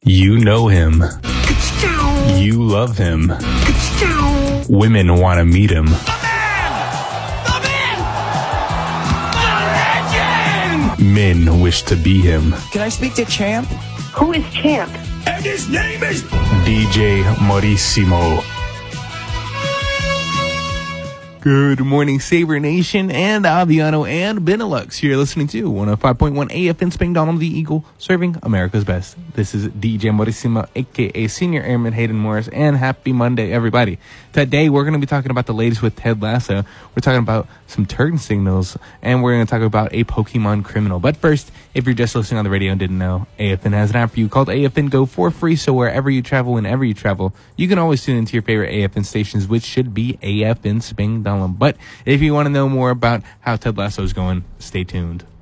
You know him. You love him. Women want to meet him. Men wish to be him. Can I speak to Champ? Who is Champ? And his name is DJ Maurissimo. Good morning, Sabre Nation and Aviano and Benelux. You're listening to 105.1 AFN Spang Donald the Eagle, serving America's best. This is DJ Maurissimo, a.k.a. Senior Airman Hayden Morris, and happy Monday, everybody. Today, we're going to be talking about the latest with Ted Lasso. We're talking about some turn signals, and we're going to talk about a Pokemon criminal. But first, if you're just listening on the radio and didn't know, AFN has an app for you called AFN Go for free, so wherever you travel, whenever you travel, you can always tune into your favorite AFN stations, which should be AFN Spang Donald. But if you want to know more about how Ted Lasso is going, stay tuned.